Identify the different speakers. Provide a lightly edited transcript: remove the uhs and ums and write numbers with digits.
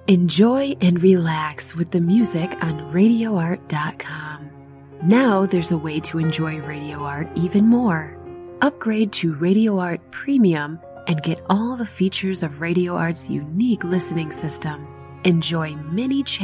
Speaker 1: Enjoy and relax with the music on RadioArt.com. Now there's a way to enjoy Radio Art even more. Upgrade to Radio Art Premium and get all the features of Radio Art's unique listening system. Enjoy many